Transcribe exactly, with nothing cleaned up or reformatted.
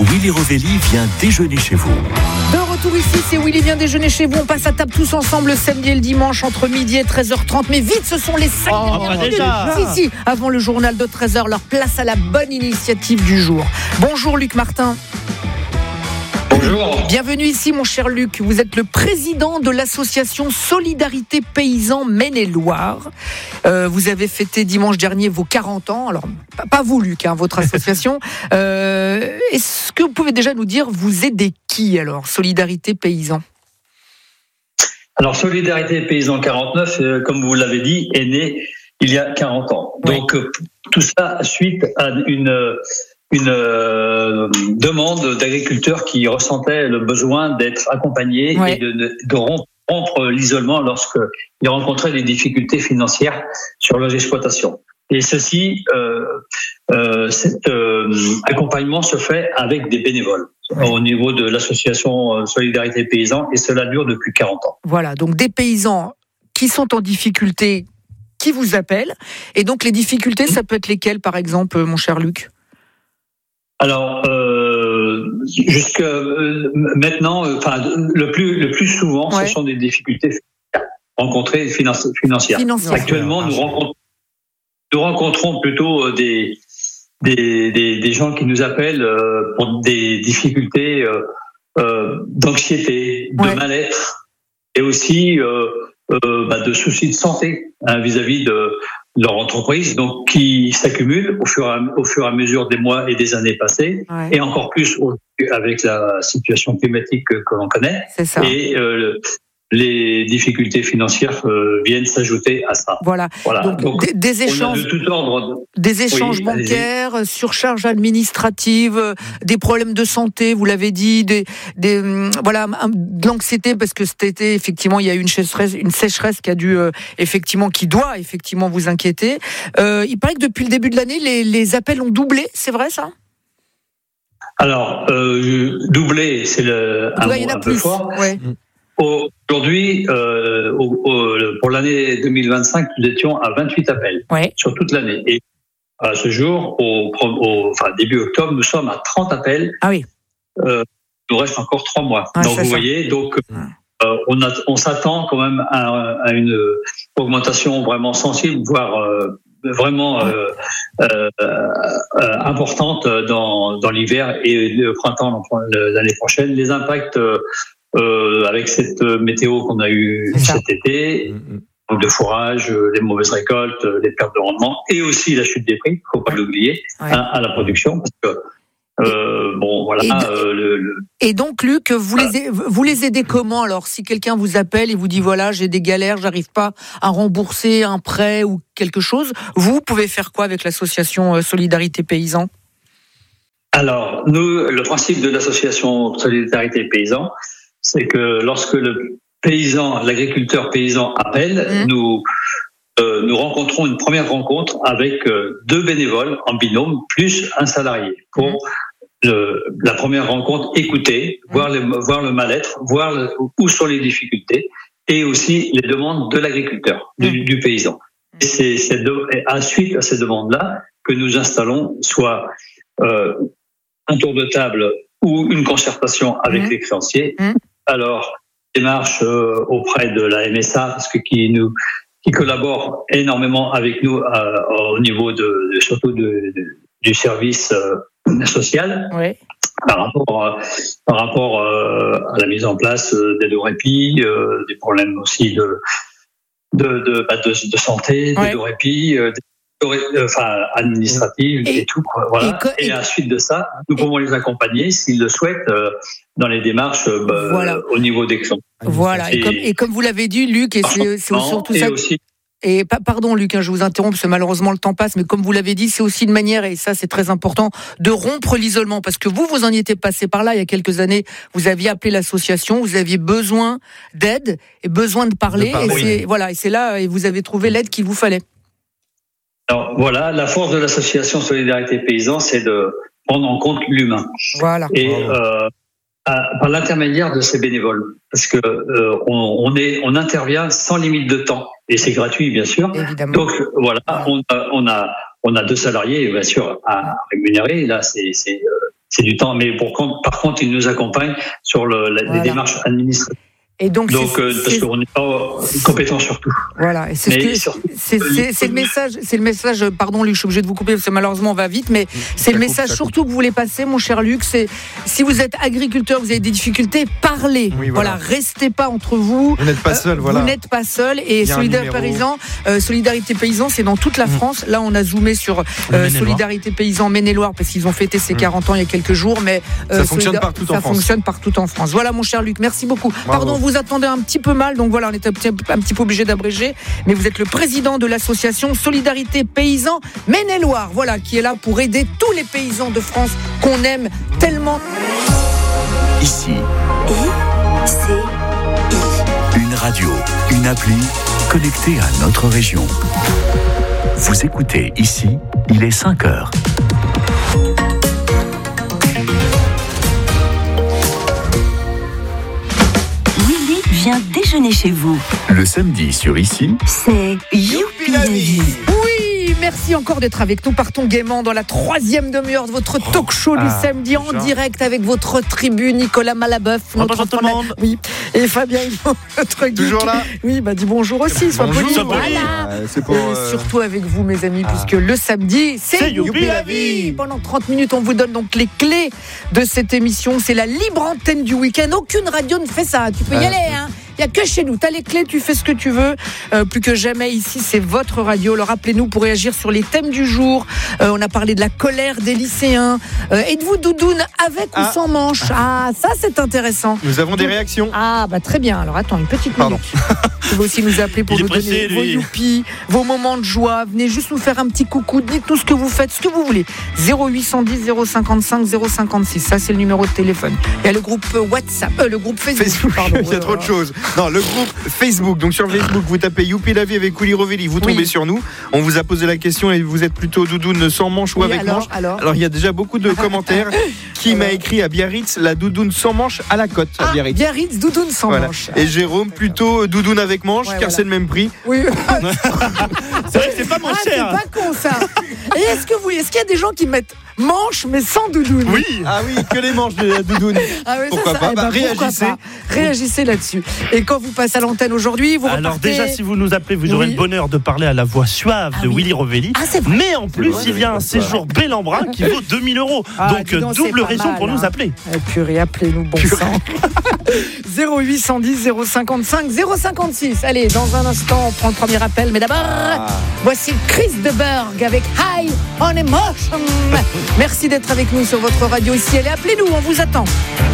Willy Rovelli vient déjeuner chez vous. De retour ici, c'est Willy vient déjeuner chez vous. On passe à table tous ensemble le samedi et le dimanche entre midi et treize heures trente. Mais vite, ce sont les cinq oh, dernières minutes. déjà. Si, si, avant le journal de treize heures, leur place à la bonne initiative du jour. Bonjour Luc Martin. Bonjour. Bienvenue ici mon cher Luc. Vous êtes le président de l'association Solidarité Paysans Maine-et-Loire. Euh, vous avez fêté dimanche dernier vos quarante ans. Alors, pas vous Luc, hein, votre association. euh, est-ce que vous pouvez déjà nous dire, vous aidez qui alors, Solidarité Paysans ? Alors, Solidarité Paysans quarante-neuf, euh, comme vous l'avez dit, est né il y a quarante ans. Oui. Donc, euh, tout ça suite à une... une euh, demande d'agriculteurs qui ressentaient le besoin d'être accompagnés ouais. et de, de rompre l'isolement lorsqu'ils rencontraient des difficultés financières sur leurs exploitations. Et ceci, euh, euh, cet euh, accompagnement se fait avec des bénévoles ouais. au niveau de l'association Solidarité Paysans, et cela dure depuis quarante ans. Voilà, donc des paysans qui sont en difficulté, qui vous appellent. Et donc les difficultés, ça peut être lesquelles par exemple, mon cher Luc ? Alors, euh, jusque euh, maintenant, euh, enfin, le plus le plus souvent, ouais. ce sont des difficultés rencontrées financi- financières. Financière. Actuellement, nous rencontrons, nous rencontrons plutôt des des des, des gens qui nous appellent euh, pour des difficultés euh, euh, d'anxiété, de ouais. mal-être, et aussi euh, euh, bah, de soucis de santé hein, vis-à-vis de leur entreprise, donc qui s'accumulent au fur et à, au fur et à mesure des mois et des années passées, ouais. et encore plus avec la situation climatique que, que l'on connaît. C'est ça. Et euh, les difficultés financières euh, viennent s'ajouter à ça. Voilà. voilà. Donc, donc des, des échanges, de tout ordre. Des échanges oui, bancaires, allez-y. Surcharge administrative, des problèmes de santé, vous l'avez dit, des, des voilà, de l'anxiété parce que cet été effectivement il y a eu une sécheresse, une sécheresse qui a dû euh, effectivement, qui doit effectivement vous inquiéter. Euh, il paraît que depuis le début de l'année, les, les appels ont doublé, c'est vrai ça ? Alors euh, doublé, c'est le un, ouais, mot un plus. peu fort. Ouais. Aujourd'hui, euh, au, au, pour l'année deux mille vingt-cinq, nous étions à vingt-huit appels ouais. sur toute l'année. Et à ce jour, au, au enfin, début octobre, nous sommes à trente appels. Ah oui. Euh, il nous reste encore trois mois. Ah, donc vous ça. voyez, donc euh, on, a, on s'attend quand même à, à une augmentation vraiment sensible, voire euh, vraiment euh, euh, euh, importante dans, dans l'hiver et le printemps l'année prochaine. Les impacts euh, Euh, avec cette météo qu'on a eue cet été, mmh. de fourrage, les mauvaises récoltes, les pertes de rendement, et aussi la chute des prix, il ne faut pas l'oublier, ouais. hein, à la production, parce que euh, bon, voilà. Et, euh, le, le... et donc, Luc, vous voilà. les vous les aidez comment alors ? Si quelqu'un vous appelle et vous dit voilà, j'ai des galères, j'arrive pas à rembourser un prêt ou quelque chose, vous pouvez faire quoi avec l'association Solidarité Paysans ? Alors, nous, le principe de l'association Solidarité Paysans, c'est que lorsque le paysan, l'agriculteur paysan appelle, mmh. nous euh, nous rencontrons une première rencontre avec euh, deux bénévoles en binôme plus un salarié pour mmh. le, la première rencontre écouter, mmh. voir le voir le mal-être, voir le, où sont les difficultés et aussi les demandes de l'agriculteur, mmh. du, du paysan. Et c'est, c'est de, à suite à ces demandes-là que nous installons soit euh, un tour de table ou une concertation avec mmh. les créanciers. Mmh. Alors, démarche euh, auprès de la M S A, parce que qui nous qui collabore énormément avec nous euh, au niveau de, de surtout de, de, du service euh, social, oui. par rapport euh, par rapport euh, à la mise en place euh, d'aides au répit, euh, des problèmes aussi de de de, bah, de, de santé, oui. d'aides au répit. Euh, enfin administrative et, et tout quoi. Voilà. Et, et, et à la suite de ça, nous pouvons et, les accompagner s'ils le souhaitent euh, dans les démarches euh, voilà. euh, au niveau des clients. Voilà. Et, et, comme, et comme vous l'avez dit, Luc, et c'est, c'est surtout ça. Aussi, Et pardon Luc, hein, je vous interromps parce que malheureusement le temps passe, mais comme vous l'avez dit, c'est aussi une manière, et ça c'est très important, de rompre l'isolement, parce que vous, vous en étiez passé par là il y a quelques années, vous aviez appelé l'association, vous aviez besoin d'aide et besoin de parler, de parler. et c'est, voilà, et c'est là, et vous avez trouvé l'aide qu'il vous fallait. Alors voilà, la force de l'association Solidarité Paysans, c'est de prendre en compte l'humain. Voilà. Et euh, à, par l'intermédiaire de ces bénévoles, parce que euh, on, on est, on intervient sans limite de temps, et c'est gratuit bien sûr. Évidemment. Donc voilà, on a, on a, on a deux salariés bien sûr à rémunérer. Là, c'est, c'est c'est du temps. Mais pour contre, par contre, il nous accompagne sur le, la, voilà. les démarches administratives. Et donc, donc c'est, euh, parce c'est... qu'on n'est pas compétent sur tout. Voilà, et c'est, que, surtout, c'est, c'est, c'est le message, c'est le message. Pardon, Luc, je suis obligé de vous couper parce que malheureusement on va vite, mais c'est ça le coupe, message surtout que vous voulez passer, mon cher Luc. C'est si vous êtes agriculteur, vous avez des difficultés, parlez. Oui, voilà. voilà, restez pas entre vous. Vous n'êtes pas seul, euh, voilà. Vous n'êtes pas seul. Et Solidarité Paysan, euh, Solidarité Paysan, c'est dans toute la France. Là, on a zoomé sur euh, Solidarité Paysan Maine-et-Loire parce qu'ils ont fêté ses quarante ans il y a quelques jours, mais euh, ça fonctionne Solidar- partout en ça France. fonctionne partout en France. Voilà, mon cher Luc, merci beaucoup. Bravo. Pardon, vous attendez un petit peu mal, donc voilà, on était un petit, un petit peu obligé d'abréger, mais vous êtes le président de l'association Solidarité Paysan Maine-et-Loire, voilà, qui est là pour aider tous les paysans de France qu'on aime tellement. Ici, I, C, I. Une radio, une appli connectée à notre région. Vous écoutez Ici, il est cinq heures. Vient déjeuner chez vous. Le samedi sur Ici, c'est Youpi la vie. Oui, merci encore d'être avec nous. Partons gaiement dans la troisième demi-heure de votre talk show du ah, samedi en déjà. direct avec votre tribu Nicolas Malabeuf. Bonjour tout le monde. Oui, et Fabien Hillon, notre guide. Toujours là. Oui, bah dis bonjour aussi, sois poli. Voilà. Euh, c'est pour, euh... Et surtout avec vous, mes amis, ah. puisque le samedi, c'est, c'est Youpi la vie. Pendant trente minutes, on vous donne donc les clés de cette émission. C'est la libre antenne du week-end. Aucune radio ne fait ça. Tu peux y ah. aller, hein. Il n'y a que chez nous. Tu as les clés, tu fais ce que tu veux. Euh, plus que jamais, ici, c'est votre radio. Alors, appelez-nous pour réagir sur les thèmes du jour. Euh, on a parlé de la colère des lycéens. Euh, êtes-vous doudoune avec ah. ou sans manche? Ah, ça, c'est intéressant. Nous avons des réactions. Ah, bah très bien. Alors, attends, une petite Pardon. minute. Vous pouvez aussi nous appeler pour Il nous pressé, donner lui. vos youpis, vos moments de joie. Venez juste nous faire un petit coucou. Dites-nous ce que vous faites, ce que vous voulez. zéro huit cent dix zéro cinquante-cinq zéro cinquante-six. Ça, c'est le numéro de téléphone. Il y a le groupe WhatsApp, euh, le groupe Facebook. Facebook. Pardon. Il y a trop de choses. Non, le groupe Facebook. Donc sur Facebook, vous tapez Youpi la vie avec Willy Rovelli, vous tombez oui. sur nous. On vous a posé la question et vous êtes plutôt doudoune sans manche ou oui, avec alors, manche. Alors, alors il y a déjà beaucoup de commentaires. Qui m'a écrit à Biarritz la doudoune sans manche à la côte à ah, Biarritz. Biarritz doudoune sans voilà. manche. Et Jérôme plutôt doudoune avec manche ouais, car voilà. c'est le même prix. Oui. C'est vrai que c'est pas moins ah, cher. C'est pas con ça. Et est-ce que vous, est-ce qu'il y a des gens qui mettent manche mais sans doudoune? Oui. Ah oui, que les manches de la doudoune. Ah oui, pourquoi ça, pas ça, bah, bah, réagissez. Pas. Réagissez là-dessus. Et quand vous passez à l'antenne aujourd'hui, vous Alors repartez... déjà, si vous nous appelez, vous aurez oui. le bonheur de parler à la voix suave ah, de oui. Willy Rovelli. Ah, c'est vrai. Mais en plus, il y a un séjour bel en brun qui vaut deux mille euros. Ah, donc, donc double raison mal, pour hein. nous appeler. Euh, purée, appelez-nous, bon purée. sang. zéro huit cent dix zéro cinquante-cinq zéro cinquante-six. Allez, dans un instant, on prend le premier appel. Mais d'abord, ah. voici Chris de Berg avec High on Emotion. Merci d'être avec nous sur votre radio ici. Allez, appelez-nous, on vous attend.